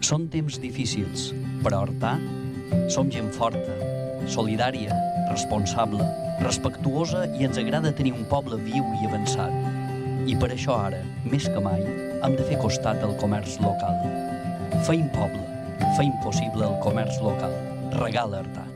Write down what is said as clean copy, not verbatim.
Són temps difícils, però Artà som gent forta, solidària, responsable, respectuosa i ens agrada tenir un poble viu i avançat. I per això ara, més que mai, hem de fer costat al comerç local. Feim poble, feim possible el comerç local. Regala Artà.